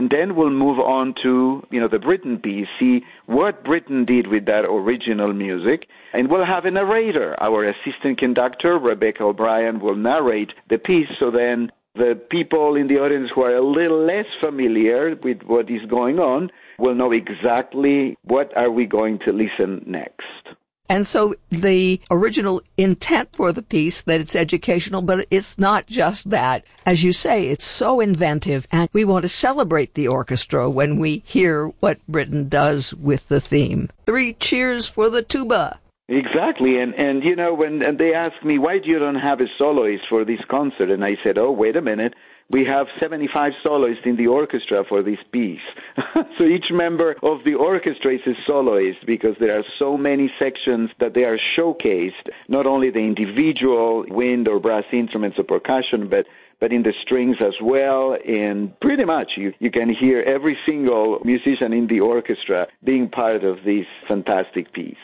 And then we'll move on to, the Britten piece, see what Britten did with that original music. And we'll have a narrator. Our assistant conductor, Rebecca O'Brien, will narrate the piece, so then the people in the audience who are a little less familiar with what is going on will know exactly what are we going to listen next. And so the original intent for the piece, that it's educational, but it's not just that. As you say, it's so inventive, and we want to celebrate the orchestra when we hear what Britten does with the theme. 3 cheers for the tuba. Exactly, and when they ask me, why do you don't have a soloist for this concert? And I said, wait a minute, we have 75 soloists in the orchestra for this piece. So each member of the orchestra is a soloist because there are so many sections that they are showcased, not only the individual wind or brass instruments or percussion, but in the strings as well. And pretty much you can hear every single musician in the orchestra being part of this fantastic piece.